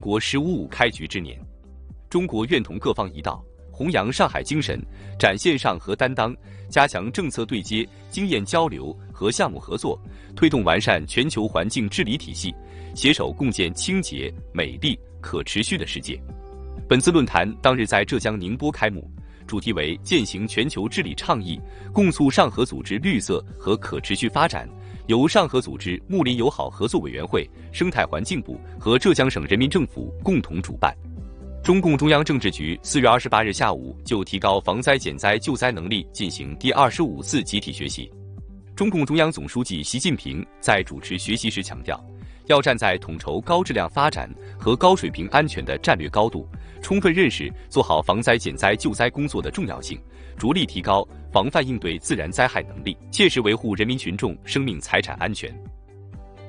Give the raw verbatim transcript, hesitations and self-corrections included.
国“十五五”开局之年，中国愿同各方一道，弘扬上海精神，展现上合担当，加强政策对接、经验交流和项目合作，推动完善全球环境治理体系，携手共建清洁、美丽、可持续的世界。本次论坛当日在浙江宁波开幕，主题为践行全球治理倡议，共促上合组织绿色和可持续发展，由上合组织睦邻友好合作委员会、生态环境部和浙江省人民政府共同主办。中共中央政治局四月二十八日下午就提高防灾减灾救灾能力进行第二十五次集体学习。中共中央总书记习近平在主持学习时强调，要站在统筹高质量发展和高水平安全的战略高度，充分认识做好防灾减灾救灾工作的重要性，着力提高防范应对自然灾害能力，切实维护人民群众生命财产安全。